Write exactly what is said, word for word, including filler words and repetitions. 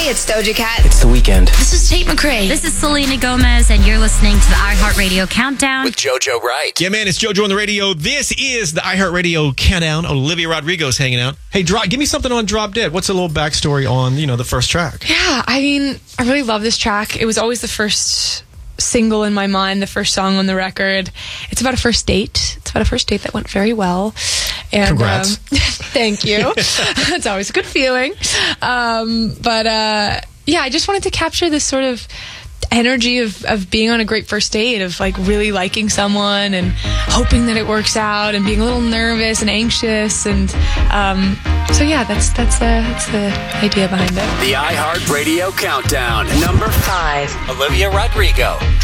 Hey, it's Doja Cat. It's The Weeknd. This is Tate McRae. This is Selena Gomez, and you're listening to the iHeartRadio Countdown. With JoJo Wright. Yeah, man, it's JoJo on the radio. This is the iHeartRadio Countdown. Olivia Rodrigo's hanging out. Hey, drop, give me something on Drop Dead. What's a little backstory on, you know, the first track? Yeah, I mean, I really love this track. It was always the first single in my mind, the first song on the record. It's about a first date. It's about a first date that went very well. And, Congrats. Um, thank you. It's always a good feeling. Um, but uh, yeah, I just wanted to capture this sort of energy of, of being on a great first date, of like really liking someone and hoping that it works out and being a little nervous and anxious. And um, so yeah, that's that's the, that's the idea behind it. The iHeartRadio Countdown. Number five. Olivia Rodrigo.